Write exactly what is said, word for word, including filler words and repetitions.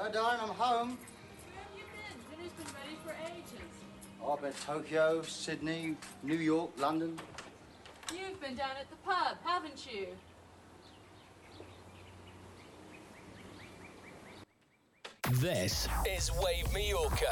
Hi, darling, I'm home. Where have you been? Dinner's been ready for ages. Oh, I've been to Tokyo, Sydney, New York, London. You've been down at the pub, haven't you? This is Wave Mallorca.